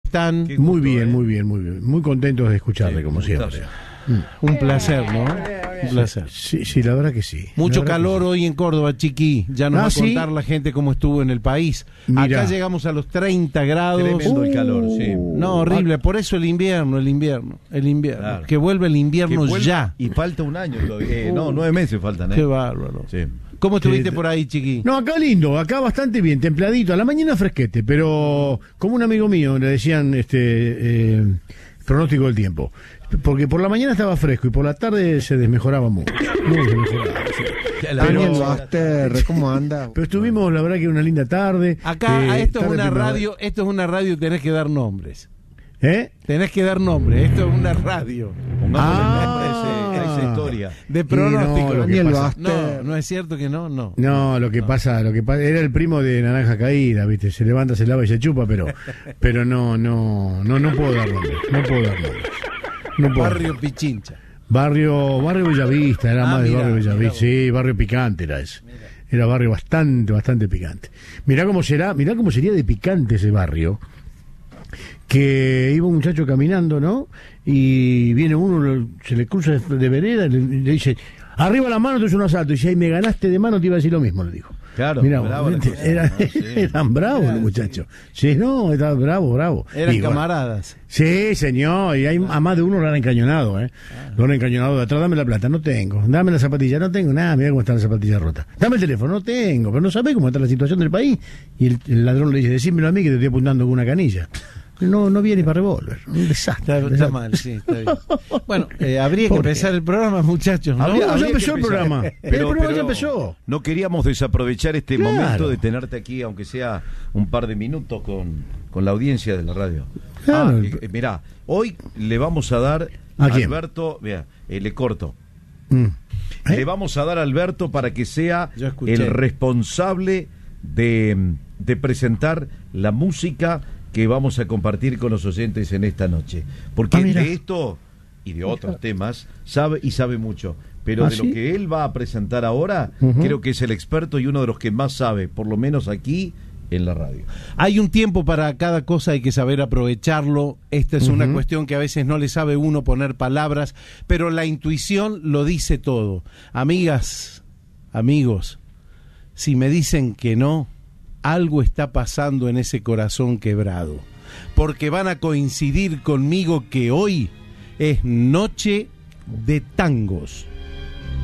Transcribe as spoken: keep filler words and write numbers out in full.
están? Gusto, muy bien, eh. muy bien, muy bien. Muy contentos de escucharle, Sí, como siempre. gustazo. Un placer, ¿no? Un placer. Sí, sí, la verdad que sí. Mucho La verdad calor que sí. hoy en Córdoba, Chiqui. Ya nos Ah, va a ¿sí? contar la gente cómo estuvo en el país. Mirá. Acá llegamos a los treinta grados. Tremendo el calor, Uh, sí. No, horrible. Por eso el invierno, el invierno, el invierno. Claro. Que vuelve el Que invierno vuelva- ya. Y falta un año. todavía. Eh, no, nueve meses faltan, ¿eh? Qué bárbaro. Sí. ¿Cómo estuviste Sí. por ahí, Chiqui? No, acá lindo, acá bastante bien, templadito. A la mañana fresquete, pero como un amigo mío le decían este eh, pronóstico del tiempo. Porque por la mañana estaba fresco y por la tarde se desmejoraba mucho. Muy desmejoraba, sí. La Daniel noche- Baster, ¿cómo anda? Pero estuvimos, la verdad que una linda tarde. Acá, eh, a esto es tarde una primavera. radio, esto es una radio, tenés que dar nombres. ¿Eh? Tenés que dar nombres, esto es una radio. Pongámosle Ah. nombre a, ese- a esa historia. De Y pronóstico. no, lo que Daniel pasa- Baster. No, no es cierto que no, no. No, lo que pasa, lo que pasa, era el primo de Naranja Caída, ¿viste? Se levanta, se lava y se chupa, pero pero no, no, no, no puedo dar nombres, no puedo dar nombres. No puedo. Barrio Pichincha. Barrio, barrio Bellavista, era Ah, más de mirá, barrio mirá Bellavista, vos. sí, barrio picante era ese. Era barrio bastante, bastante picante. Mirá cómo será, mirá cómo sería de picante ese barrio. Que iba un muchacho caminando, ¿no? Y viene uno, lo- se le cruza de, de vereda y le, le dice, arriba la mano, te es un asalto. Y si ahí me ganaste de mano, te iba a decir lo mismo, le dijo. Claro, Mirá, bravo la vos, cosa, era- ¿no? Sí. eran bravos los muchachos. Sí, no, estaban bravos, bravos. Eran Y bueno, camaradas. sí, señor, y hay, a más de uno lo han encañonado, ¿eh? Lo han encañonado de atrás, dame la plata, no tengo. Dame la zapatilla, no tengo nada, mira cómo están las zapatillas rotas. Dame el teléfono, no tengo, pero no sabés cómo está la situación del país. Y el, el ladrón le dice, decímelo a mí que te estoy apuntando con una canilla. No, no viene para revólver. Un desastre. Está, un está desastre. mal, sí, está bien. Bueno, eh, habría que ¿Por qué? empezar el programa, muchachos, ¿no? Habría- ya Habría empezó que el empezar. programa. El programa ya empezó. No queríamos desaprovechar este Claro. momento de tenerte aquí, aunque sea un par de minutos con, con la audiencia de la radio. Claro. Ah, eh, eh, mirá, hoy le vamos a dar ¿A a quién? Alberto, mira, eh, le corto. Mm. ¿Eh? Le vamos a dar a Alberto para que sea Yo escuché. el responsable de, de presentar la música que vamos a compartir con los oyentes en esta noche. Porque Ah, mira. de esto y de otros temas sabe y sabe mucho. Pero ¿Ah, de sí? lo que él va a presentar ahora, Ujú. creo que es el experto y uno de los que más sabe, por lo menos aquí en la radio. Hay un tiempo para cada cosa, hay que saber aprovecharlo. Esta es una Ujú. cuestión que a veces no le sabe uno poner palabras, pero la intuición lo dice todo. Amigas, amigos, si me dicen que no, algo está pasando en ese corazón quebrado, porque van a coincidir conmigo que hoy es noche de tangos.